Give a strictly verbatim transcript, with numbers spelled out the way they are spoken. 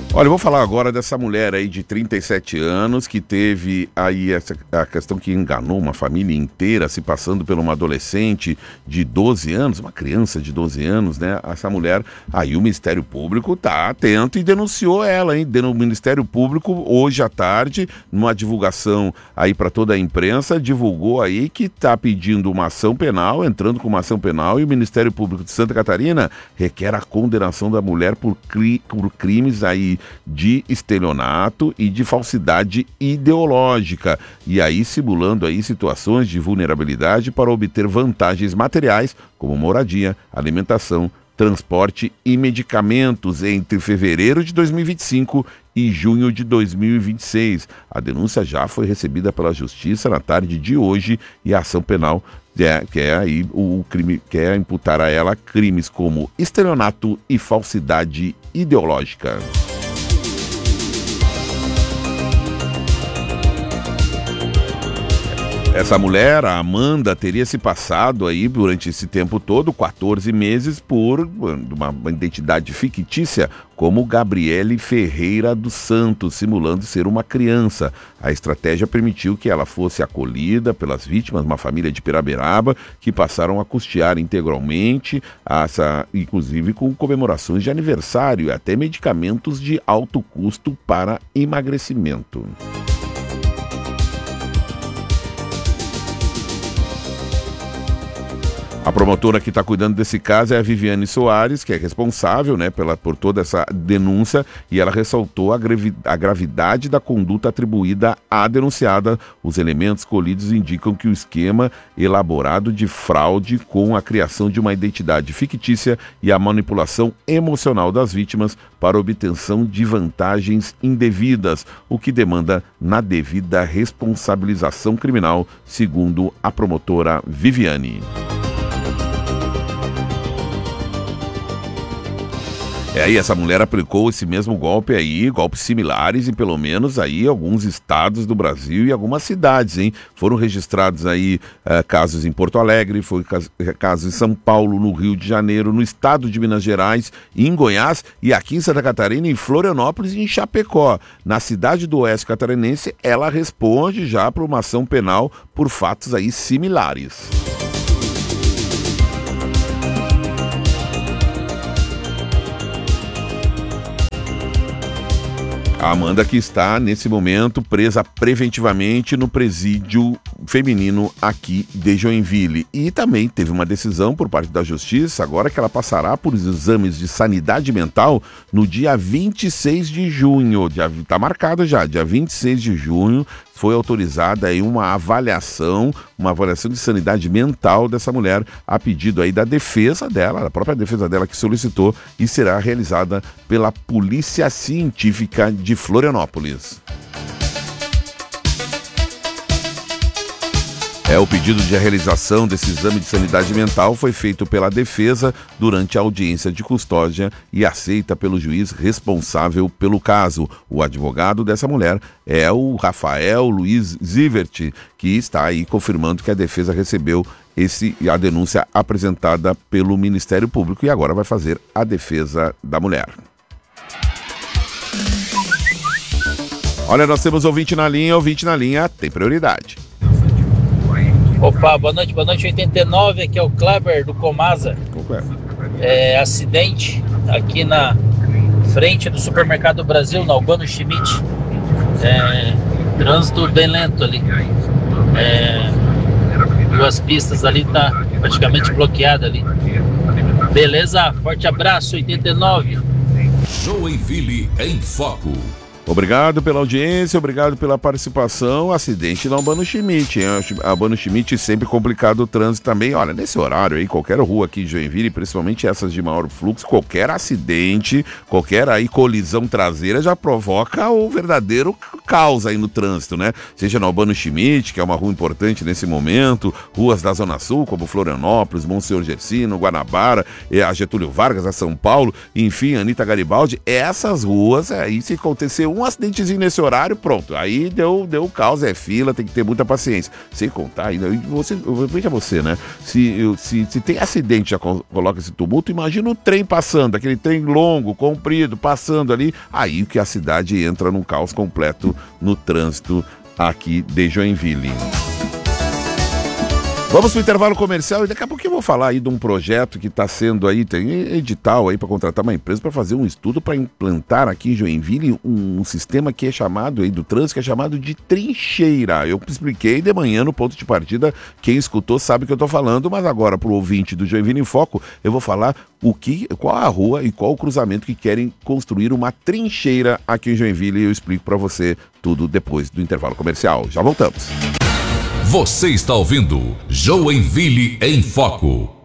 Olha, eu vou falar agora dessa mulher aí de trinta e sete anos que teve aí essa a questão que enganou uma família inteira, se passando por uma adolescente de doze anos, uma criança de doze anos, né? Essa mulher, aí o Ministério Público tá atento e denunciou ela, hein? O Ministério Público, hoje à tarde, numa divulgação aí para toda a imprensa, divulgou aí que tá pedindo uma ação penal, entrando com uma ação penal, e o Ministério Público de Santa Catarina requer a condenação da mulher por, cri, por crimes aí de estelionato e de falsidade ideológica, e aí simulando aí situações de vulnerabilidade para obter vantagens materiais como moradia, alimentação, transporte e medicamentos entre fevereiro de dois mil e vinte e cinco e junho de dois mil e vinte e seis. A denúncia já foi recebida pela Justiça na tarde de hoje e a ação penal é, quer aí o crime quer imputar a ela crimes como estelionato e falsidade ideológica. Essa mulher, a Amanda, teria se passado aí durante esse tempo todo, quatorze meses, por uma identidade fictícia como Gabriele Ferreira dos Santos, simulando ser uma criança. A estratégia permitiu que ela fosse acolhida pelas vítimas, uma família de Piraberaba, que passaram a custear integralmente, essa, inclusive com comemorações de aniversário e até medicamentos de alto custo para emagrecimento. A promotora que está cuidando desse caso é a Viviane Soares, que é responsável, né, pela, por toda essa denúncia, e ela ressaltou a, gravi, a gravidade da conduta atribuída à denunciada. Os elementos colhidos indicam que o esquema elaborado de fraude com a criação de uma identidade fictícia e a manipulação emocional das vítimas para obtenção de vantagens indevidas, o que demanda na devida responsabilização criminal, segundo a promotora Viviane. É, aí essa mulher aplicou esse mesmo golpe aí, golpes similares em pelo menos aí alguns estados do Brasil e algumas cidades, hein? Foram registrados aí uh, casos em Porto Alegre, foi caso, casos em São Paulo, no Rio de Janeiro, no estado de Minas Gerais, em Goiás e aqui em Santa Catarina, em Florianópolis e em Chapecó. Na cidade do Oeste Catarinense, ela responde já por uma ação penal por fatos aí similares. A Amanda, que está, nesse momento, presa preventivamente no presídio feminino aqui de Joinville. E também teve uma decisão por parte da Justiça, agora que ela passará por exames de sanidade mental no dia vinte e seis de junho. Está marcado já, dia vinte e seis de junho. Foi autorizada aí uma avaliação, uma avaliação de sanidade mental dessa mulher, a pedido aí da defesa dela, da própria defesa dela que solicitou, e será realizada pela Polícia Científica de Florianópolis. É, o pedido de realização desse exame de sanidade mental foi feito pela defesa durante a audiência de custódia e aceita pelo juiz responsável pelo caso. O advogado dessa mulher é o Rafael Luiz Zivert, que está aí confirmando que a defesa recebeu esse, a denúncia apresentada pelo Ministério Público e agora vai fazer a defesa da mulher. Olha, nós temos ouvinte na linha, ouvinte na linha tem prioridade. Opa, boa noite, boa noite, oitenta e nove, aqui é o Kleber do Comasa. É? É, acidente aqui na frente do Supermercado Brasil, na Albano Schmidt. É, trânsito bem lento ali. É, duas pistas ali, tá praticamente bloqueada ali. Beleza, forte abraço, oitenta e nove. Joinville em Foco. Obrigado pela audiência, obrigado pela participação. Acidente na Albano Schmidt, hein? A Albano Schmidt sempre complicado o trânsito também. Olha, nesse horário aí, qualquer rua aqui em Joinville, principalmente essas de maior fluxo, qualquer acidente, qualquer aí colisão traseira já provoca o verdadeiro caos aí no trânsito, né? Seja na Albano Schmidt, que é uma rua importante nesse momento, ruas da Zona Sul, como Florianópolis, Monsenhor Gersino, Guanabara, a Getúlio Vargas, a São Paulo, enfim, Anita Garibaldi. Essas ruas aí, se acontecer um um acidentezinho nesse horário, pronto. Aí deu, deu caos, é fila, tem que ter muita paciência. Sem contar, ainda, você, veja você, né? Se, se, se tem acidente, já coloca esse tumulto, imagina o trem passando, aquele trem longo, comprido, passando ali. Aí que a cidade entra num caos completo no trânsito aqui de Joinville. Vamos para o intervalo comercial e daqui a pouco eu vou falar aí de um projeto que está sendo aí, tem edital aí para contratar uma empresa para fazer um estudo para implantar aqui em Joinville um, um sistema que é chamado aí do trânsito, que é chamado de trincheira. Eu expliquei de manhã no ponto de partida, quem escutou sabe o que eu estou falando, mas agora para o ouvinte do Joinville em Foco, eu vou falar o que, qual a rua e qual o cruzamento que querem construir uma trincheira aqui em Joinville e eu explico para você tudo depois do intervalo comercial. Já voltamos. Você está ouvindo Joinville em Foco.